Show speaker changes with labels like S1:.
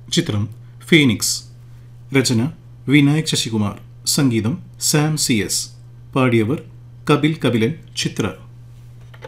S1: ചിത്രം ഫീനിക്സ്. രചന വിനായക് ശശികുമാർ. സംഗീതം Sam CS. പാടിയവർ Kapil Kapilan, ചിത്ര.